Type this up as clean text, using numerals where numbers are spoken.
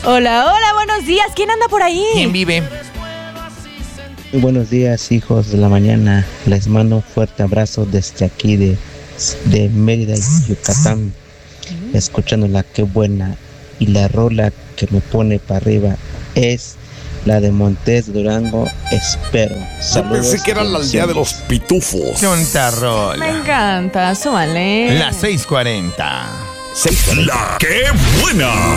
Hola, hola, buenos días. ¿Quién anda por ahí? ¿Quién vive? Muy buenos días, hijos de la mañana. Les mando un fuerte abrazo desde aquí de Mérida, Yucatán. Escuchándola, qué buena. Y la rola que me pone para arriba es la de Montes Durango, Espero. Saludos. Pensé que era la aldea de los pitufos. Qué bonita Me rola. encanta, súmale. Las 6:40. La que buena.